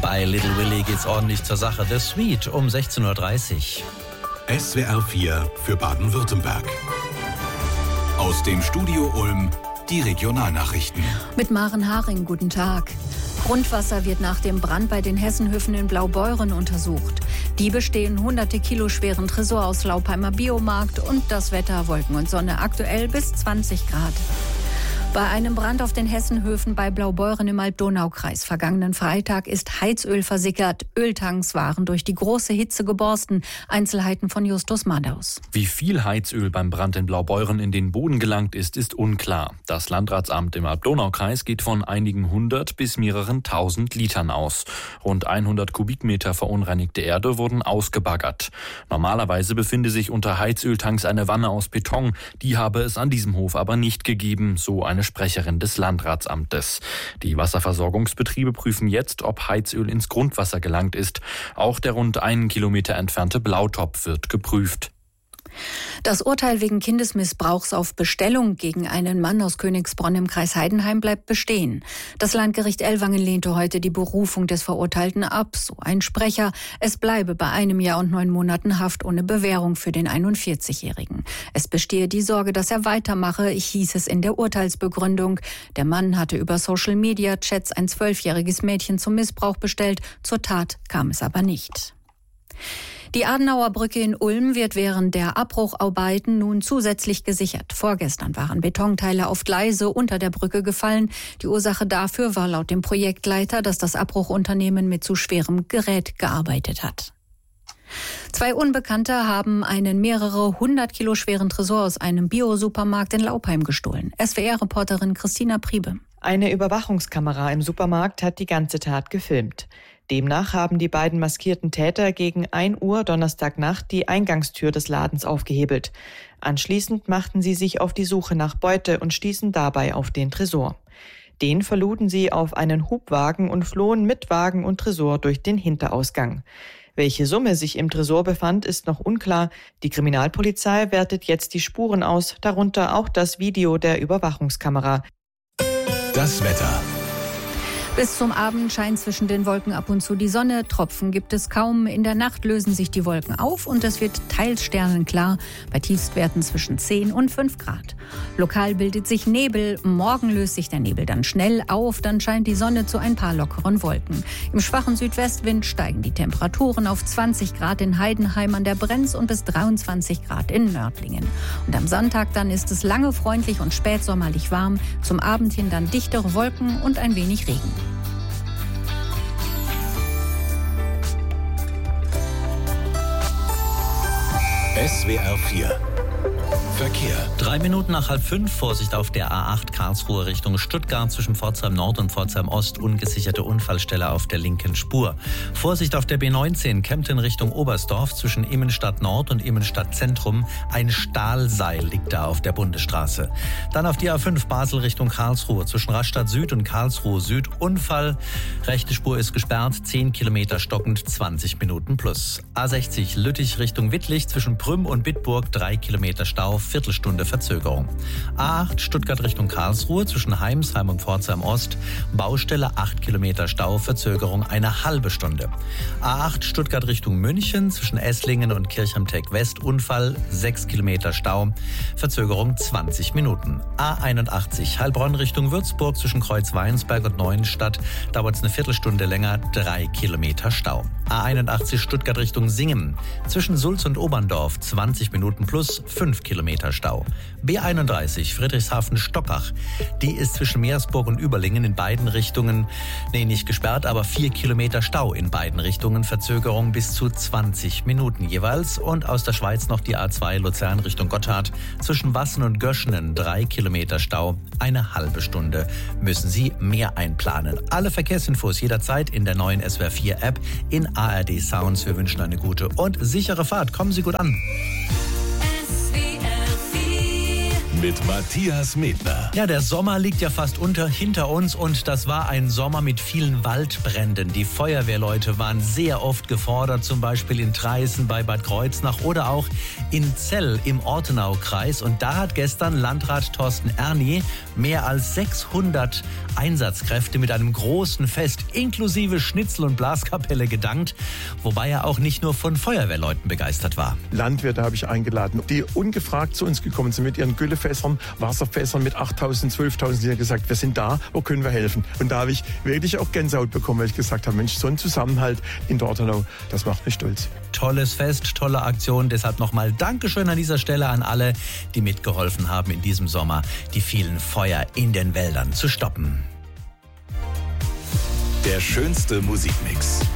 Bei Little Willy geht's ordentlich zur Sache. The Sweet um 16.30 Uhr. SWR 4 für Baden-Württemberg. Aus dem Studio Ulm die Regionalnachrichten. Mit Maren Haring, guten Tag. Grundwasser wird nach dem Brand bei den Hessenhöfen in Blaubeuren untersucht. Diebe stehlen hunderte Kilo schweren Tresor aus Laupheimer Biomarkt und das Wetter Wolken und Sonne aktuell bis 20 Grad. Bei einem Brand auf den Hessenhöfen bei Blaubeuren im Alb-Donau-Kreis vergangenen Freitag ist Heizöl versickert. Öltanks waren durch die große Hitze geborsten. Einzelheiten von Justus Madaus. Wie viel Heizöl beim Brand in Blaubeuren in den Boden gelangt ist unklar. Das Landratsamt im Alb-Donau-Kreis geht von einigen 100 bis mehreren 1000 Litern aus. Rund 100 Kubikmeter verunreinigte Erde wurden ausgebaggert. Normalerweise befinde sich unter Heizöltanks eine Wanne aus Beton. Die habe es an diesem Hof aber nicht gegeben, so eine Sprecherin des Landratsamtes. Die Wasserversorgungsbetriebe prüfen jetzt, ob Heizöl ins Grundwasser gelangt ist. Auch der rund 1 Kilometer entfernte Blautopf wird geprüft. Das Urteil wegen Kindesmissbrauchs auf Bestellung gegen einen Mann aus Königsbronn im Kreis Heidenheim bleibt bestehen. Das Landgericht Ellwangen lehnte heute die Berufung des Verurteilten ab. So ein Sprecher, es bleibe bei 1 Jahr und 9 Monaten Haft ohne Bewährung für den 41-Jährigen. Es bestehe die Sorge, dass er weitermache, hieß es in der Urteilsbegründung. Der Mann hatte über Social-Media-Chats ein 12-jähriges Mädchen zum Missbrauch bestellt. Zur Tat kam es aber nicht. Die Adenauer Brücke in Ulm wird während der Abbrucharbeiten nun zusätzlich gesichert. Vorgestern waren Betonteile auf Gleise unter der Brücke gefallen. Die Ursache dafür war laut dem Projektleiter, dass das Abbruchunternehmen mit zu schwerem Gerät gearbeitet hat. 2 Unbekannte haben einen mehrere 100 Kilo schweren Tresor aus einem Bio-Supermarkt in Laupheim gestohlen. SWR-Reporterin Christina Priebe. Eine Überwachungskamera im Supermarkt hat die ganze Tat gefilmt. Demnach haben die beiden maskierten Täter gegen 1 Uhr Donnerstagnacht die Eingangstür des Ladens aufgehebelt. Anschließend machten sie sich auf die Suche nach Beute und stießen dabei auf den Tresor. Den verluden sie auf einen Hubwagen und flohen mit Wagen und Tresor durch den Hinterausgang. Welche Summe sich im Tresor befand, ist noch unklar. Die Kriminalpolizei wertet jetzt die Spuren aus, darunter auch das Video der Überwachungskamera. Das Wetter. Bis zum Abend scheint zwischen den Wolken ab und zu die Sonne. Tropfen gibt es kaum. In der Nacht lösen sich die Wolken auf und es wird teils sternenklar. Bei Tiefstwerten zwischen 10 und 5 Grad. Lokal bildet sich Nebel. Morgen löst sich der Nebel dann schnell auf. Dann scheint die Sonne zu ein paar lockeren Wolken. Im schwachen Südwestwind steigen die Temperaturen auf 20 Grad in Heidenheim an der Brenz und bis 23 Grad in Nördlingen. Und am Sonntag dann ist es lange freundlich und spätsommerlich warm. Zum Abend hin dann dichtere Wolken und ein wenig Regen. SWR 4 Verkehr. 3 Minuten nach 4:30, Vorsicht auf der A8 Karlsruhe Richtung Stuttgart zwischen Pforzheim Nord und Pforzheim Ost, ungesicherte Unfallstelle auf der linken Spur. Vorsicht auf der B19 Kempten Richtung Oberstdorf zwischen Immenstadt Nord und Immenstadt Zentrum. Ein Stahlseil liegt da auf der Bundesstraße. Dann auf die A5 Basel Richtung Karlsruhe zwischen Rastatt Süd und Karlsruhe Süd. Unfall. Rechte Spur ist gesperrt, 10 Kilometer stockend, 20 Minuten plus. A60 Lüttich Richtung Wittlich zwischen Prüm und Bitburg, 3 Kilometer Stau, Viertelstunde Verzögerung. A8 Stuttgart Richtung Karlsruhe zwischen Heimsheim und Pforzheim Ost. Baustelle 8 Kilometer Stau, Verzögerung eine halbe Stunde. A8 Stuttgart Richtung München zwischen Esslingen und Kirchheim-Tech West. Unfall 6 Kilometer Stau, Verzögerung 20 Minuten. A81 Heilbronn Richtung Würzburg zwischen Kreuz-Weinsberg und Neuenstadt. Dauert es eine Viertelstunde länger, 3 Kilometer Stau. A81 Stuttgart Richtung Singen zwischen Sulz und Oberndorf 20 Minuten plus 5 Kilometer Stau. B31 Friedrichshafen-Stockach, die ist zwischen Meersburg und Überlingen in beiden Richtungen, nicht gesperrt, aber 4 Kilometer Stau in beiden Richtungen, Verzögerung bis zu 20 Minuten jeweils. Und aus der Schweiz noch die A2 Luzern Richtung Gotthard zwischen Wassen und Göschenen, 3 Kilometer Stau, eine halbe Stunde müssen Sie mehr einplanen. Alle Verkehrsinfos jederzeit in der neuen SWR 4 App in ARD Sounds. Wir wünschen eine gute und sichere Fahrt. Kommen Sie gut an. mit Matthias Medner. Ja, der Sommer liegt ja fast hinter uns und das war ein Sommer mit vielen Waldbränden. Die Feuerwehrleute waren sehr oft gefordert, zum Beispiel in Traisen bei Bad Kreuznach oder auch in Zell im Ortenaukreis. Und da hat gestern Landrat Thorsten Erni mehr als 600 Einsatzkräfte mit einem großen Fest inklusive Schnitzel- und Blaskapelle gedankt, wobei er auch nicht nur von Feuerwehrleuten begeistert war. Landwirte habe ich eingeladen, die ungefragt zu uns gekommen sind mit ihren Güllefässern, Wasserfässern mit 8.000, 12.000 Liter gesagt, wir sind da, wo können wir helfen? Und da habe ich wirklich auch Gänsehaut bekommen, weil ich gesagt habe, Mensch, so ein Zusammenhalt in Ortenau, das macht mich stolz. Tolles Fest, tolle Aktion. Deshalb nochmal Dankeschön an dieser Stelle an alle, die mitgeholfen haben, in diesem Sommer die vielen Feuer in den Wäldern zu stoppen. Der schönste Musikmix